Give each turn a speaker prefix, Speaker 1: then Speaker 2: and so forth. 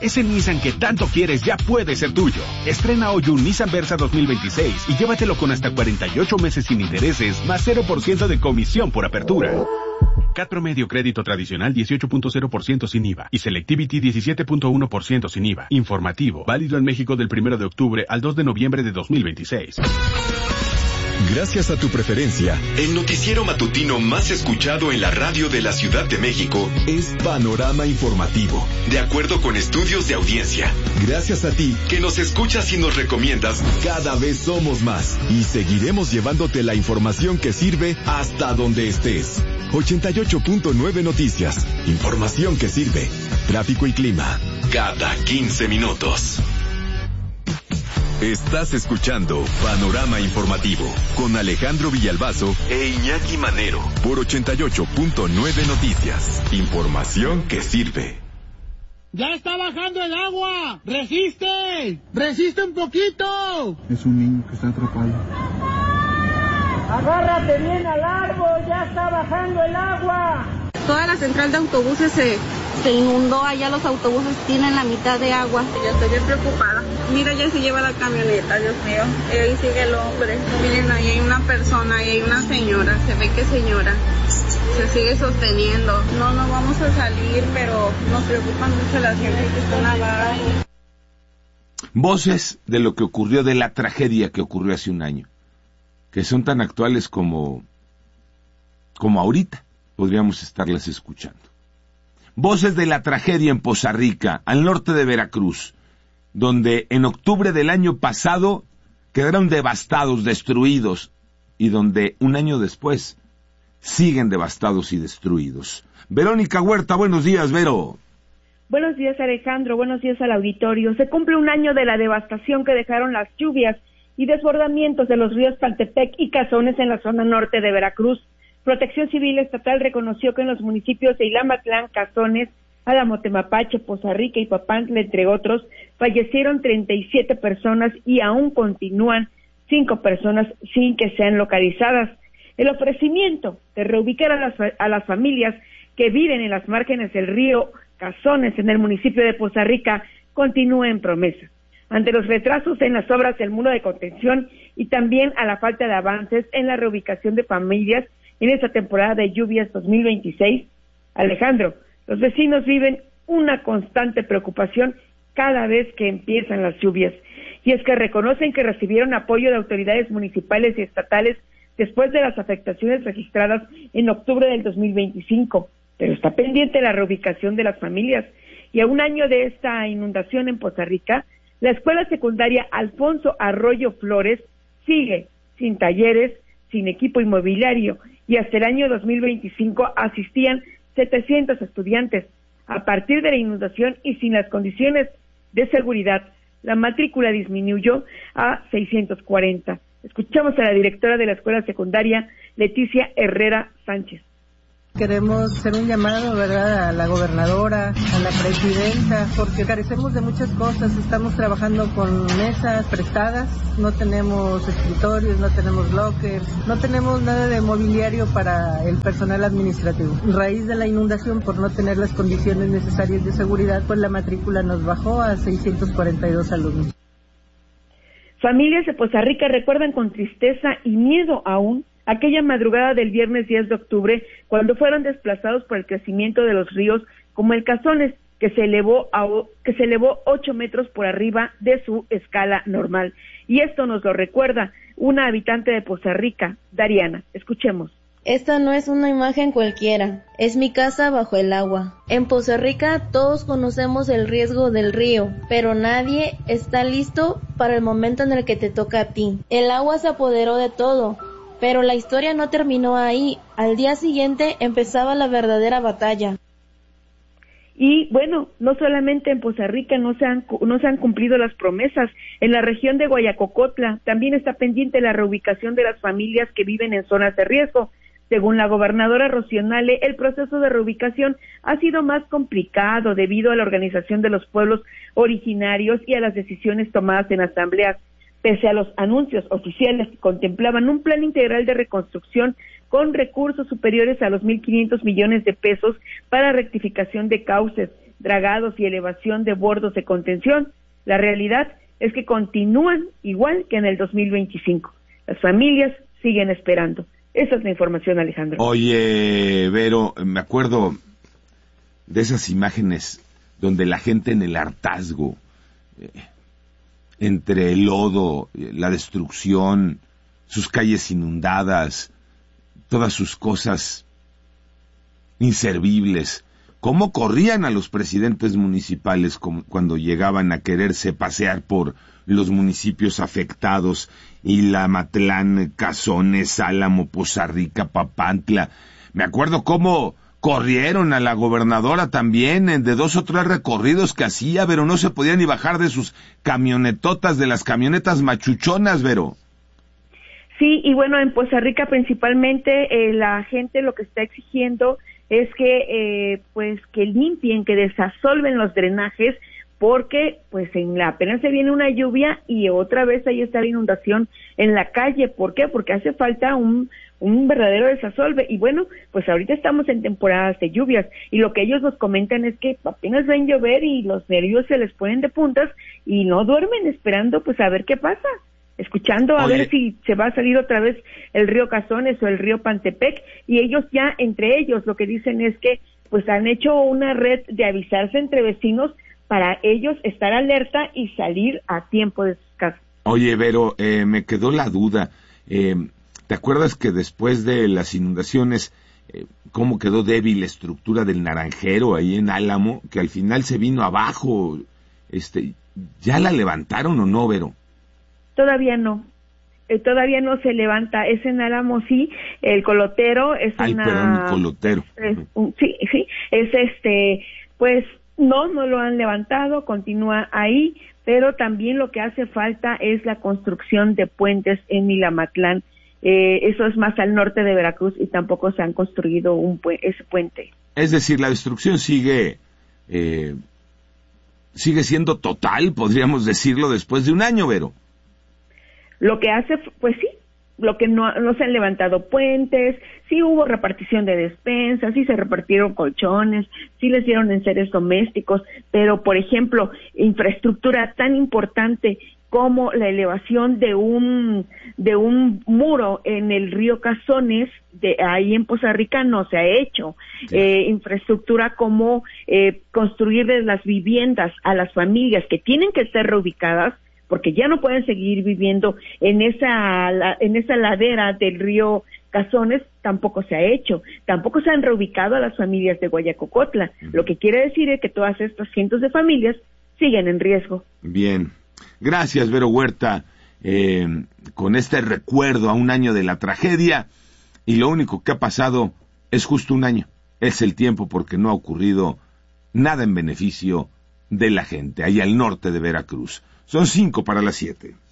Speaker 1: Ese Nissan que tanto quieres ya puede ser tuyo. Estrena hoy un Nissan Versa 2026 y llévatelo con hasta 48 meses sin intereses, más 0% de comisión por apertura. CAT promedio crédito tradicional 18.0% sin IVA y Selectivity 17.1% sin IVA. Informativo, válido en México del 1 de octubre al 2 de noviembre de 2026.
Speaker 2: Gracias a tu preferencia,
Speaker 3: el noticiero matutino más escuchado en la radio de la Ciudad de México
Speaker 2: es Panorama Informativo.
Speaker 3: De acuerdo con estudios de audiencia.
Speaker 2: Gracias a ti,
Speaker 3: que nos escuchas y nos recomiendas.
Speaker 2: Cada vez somos más y seguiremos llevándote la información que sirve hasta donde estés. 88.9 Noticias. Información que sirve. Tráfico y clima.
Speaker 3: Cada 15 minutos.
Speaker 2: Estás escuchando Panorama Informativo con Alejandro Villalbazo
Speaker 3: e Iñaki Manero
Speaker 2: por 88.9 Noticias. Información que sirve.
Speaker 4: ¡Ya está bajando el agua! ¡Resiste! ¡Resiste un poquito!
Speaker 5: Es un niño que está atrapado.
Speaker 6: ¡Agárrate bien al árbol! ¡Ya está bajando el agua!
Speaker 7: Toda la central de autobuses se inundó, allá los autobuses tienen la mitad de agua. Ya estoy bien preocupada. Mira, ya se lleva la camioneta, Dios mío. Y ahí sigue el hombre. Miren, ahí hay una persona, ahí hay una señora. Se ve que señora se sigue sosteniendo. No vamos a salir, pero nos preocupan mucho las gentes que están abajo.
Speaker 8: Voces de lo que ocurrió, de la tragedia que ocurrió hace un año, que son tan actuales como ahorita podríamos estarlas escuchando. Voces de la tragedia en Poza Rica, al norte de Veracruz, donde en octubre del año pasado quedaron devastados, destruidos, y donde un año después siguen devastados y destruidos. Verónica Huerta, buenos días, Vero.
Speaker 9: Buenos días, Alejandro, buenos días al auditorio. Se cumple un año de la devastación que dejaron las lluvias y desbordamientos de los ríos Pantepec y Cazones en la zona norte de Veracruz. Protección Civil Estatal reconoció que en los municipios de Ilamatlán, Cazones, Álamo Temapache, Poza Rica y Papantla, entre otros, fallecieron 37 personas y aún continúan 5 personas sin que sean localizadas. El ofrecimiento de reubicar a las familias que viven en las márgenes del río Cazones en el municipio de Poza Rica continúa en promesa. Ante los retrasos en las obras del muro de contención y también a la falta de avances en la reubicación de familias en esta temporada de lluvias 2026, Alejandro, los vecinos viven una constante preocupación cada vez que empiezan las lluvias, y es que reconocen que recibieron apoyo de autoridades municipales y estatales después de las afectaciones registradas en octubre del 2025, pero está pendiente la reubicación de las familias, y a un año de esta inundación en Poza Rica, la escuela secundaria Alfonso Arroyo Flores sigue sin talleres, sin equipo inmobiliario, y hasta el año 2025 asistían 700 estudiantes. A partir de la inundación y sin las condiciones de seguridad, la matrícula disminuyó a 640. Escuchamos a la directora de la escuela secundaria, Leticia Herrera Sánchez.
Speaker 10: Queremos hacer un llamado, ¿verdad?, a la gobernadora, a la presidenta, porque carecemos de muchas cosas. Estamos trabajando con mesas prestadas, no tenemos escritorios, no tenemos lockers, no tenemos nada de mobiliario para el personal administrativo. A raíz de la inundación, por no tener las condiciones necesarias de seguridad, pues la matrícula nos bajó a 642 alumnos.
Speaker 9: Familias de Poza Rica recuerdan con tristeza y miedo aún aquella madrugada del viernes 10 de octubre, cuando fueron desplazados por el crecimiento de los ríos, como el Cazones, que se elevó 8 metros por arriba de su escala normal. Y esto nos lo recuerda una habitante de Poza Rica, Dariana. Escuchemos.
Speaker 11: Esta no es una imagen cualquiera, es mi casa bajo el agua. En Poza Rica todos conocemos el riesgo del río, pero nadie está listo para el momento en el que te toca a ti. El agua se apoderó de todo, pero la historia no terminó ahí. Al día siguiente empezaba la verdadera batalla.
Speaker 9: Y bueno, no solamente en Poza Rica no se han cumplido las promesas. En la región de Guayacocotla también está pendiente la reubicación de las familias que viven en zonas de riesgo. Según la gobernadora Rocío Nale, el proceso de reubicación ha sido más complicado debido a la organización de los pueblos originarios y a las decisiones tomadas en asambleas. Pese a los anuncios oficiales que contemplaban un plan integral de reconstrucción con recursos superiores a los 1.500 millones de pesos para rectificación de cauces, dragados y elevación de bordos de contención. La realidad es que continúan igual que en el 2025. Las familias siguen esperando. Esa es la información, Alejandro.
Speaker 8: Oye, Vero, me acuerdo de esas imágenes donde la gente en el hartazgo, entre el lodo, la destrucción, sus calles inundadas, todas sus cosas inservibles, cómo corrían a los presidentes municipales cuando llegaban a quererse pasear por los municipios afectados, Ilamatlán, Cazones, Álamo, Poza Rica, Papantla. Me acuerdo cómo corrieron a la gobernadora también de 2 o 3 recorridos que hacía, pero no se podía ni bajar de sus camionetotas, de las camionetas machuchonas, Vero.
Speaker 9: Sí, y bueno, en Poza Rica principalmente la gente lo que está exigiendo es que pues que limpien, que desasolven los drenajes, porque pues apenas se viene una lluvia y otra vez ahí está la inundación en la calle. ¿Por qué? Porque hace falta un verdadero desasolve. Y bueno, pues ahorita estamos en temporadas de lluvias y lo que ellos nos comentan es que apenas ven llover y los nervios se les ponen de puntas y no duermen esperando pues a ver qué pasa, escuchando a ver si se va a salir otra vez el río Cazones o el río Pantepec, y ellos ya, entre ellos, lo que dicen es que pues han hecho una red de avisarse entre vecinos para ellos estar alerta y salir a tiempo de sus casas. Oye, Vero,
Speaker 8: me quedó la duda. ¿Te acuerdas que después de las inundaciones, cómo quedó débil la estructura del Naranjero ahí en Álamo, que al final se vino abajo? ¿Ya la levantaron o no, Vero?
Speaker 9: Todavía no. Todavía no se levanta. Es en Álamo, sí. El Colotero es
Speaker 8: el Colotero.
Speaker 9: Sí, es pues no lo han levantado, continúa ahí, pero también lo que hace falta es la construcción de puentes en Ilamatlán. Eso es más al norte de Veracruz y tampoco se han construido ese puente. Es decir, la destrucción sigue siendo total, podríamos decirlo, después de un año, Vero. Lo que hace, pues sí, lo que no se han levantado puentes, sí hubo repartición de despensas, sí se repartieron colchones, sí les dieron enseres domésticos, pero por ejemplo, infraestructura tan importante como la elevación de un muro en el río Cazones, ahí en Poza Rica, no se ha hecho. Sí. Infraestructura como construirles las viviendas a las familias que tienen que ser reubicadas, porque ya no pueden seguir viviendo en esa ladera del río Cazones, tampoco se ha hecho. Tampoco se han reubicado a las familias de Guayacocotla. Lo que quiere decir es que todas estas cientos de familias siguen en riesgo. Bien. Gracias, Vero Huerta, con este recuerdo a un año de la tragedia, y lo único que ha pasado es justo un año. Es el tiempo porque no ha ocurrido nada en beneficio de la gente, ahí al norte de Veracruz. Son 5 para las 7.